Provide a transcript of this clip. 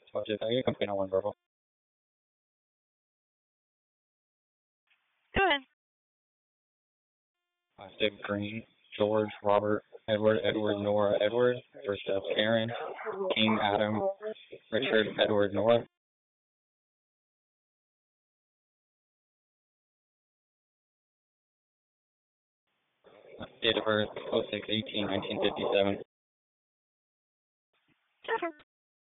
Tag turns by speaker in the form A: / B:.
A: Subject, I get complaint on one verbal.
B: Go ahead.
A: David Green, George, Robert, Edward, Nora, Edward. First up, Aaron, King, Adam, Richard, Edward, Nora. Date of birth, 06/18/1957.
B: Jennifer.